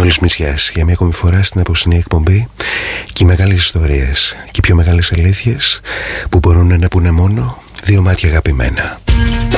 Μανώλης Μητσιάς για μια ακόμη φορά στην απόψινή εκπομπή και οι μεγάλες ιστορίες και οι πιο μεγάλες αλήθειες που μπορούν να πούνε μόνο δύο μάτια αγαπημένα.